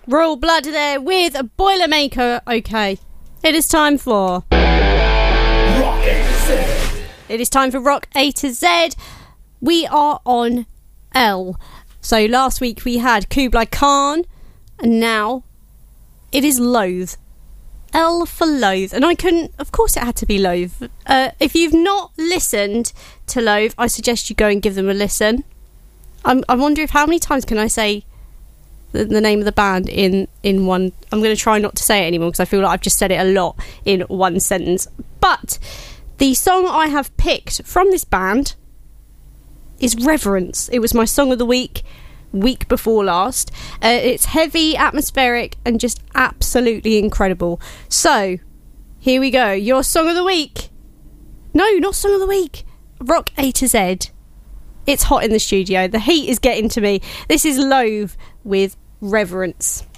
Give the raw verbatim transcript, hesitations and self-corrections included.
Royal Blood there with a Boilermaker. Okay, it is time for Rock A to Z. It is time for Rock A to Z. We are on L. So last week we had Kublai Khan, and now it is Loathe. L for Loathe. And I couldn't, of course it had to be Loathe. Uh, if you've not listened to Loathe, I suggest you go and give them a listen. I'm, I wonder if how many times can I say the, the name of the band in, in one... I'm going to try not to say it anymore because I feel like I've just said it a lot in one sentence. But the song I have picked from this band is Reverence. It was my song of the week, week before last. Uh, it's heavy, atmospheric, and just absolutely incredible. So, here we go. Your song of the week. No, not song of the week. Rock A to Z. It's hot in the studio. The heat is getting to me. This is Loathe with Reverence.